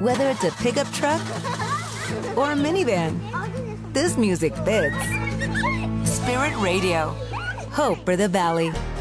Whether it's a pickup truck or a minivan, this music fits. Spirit Radio. Hope for the Valley.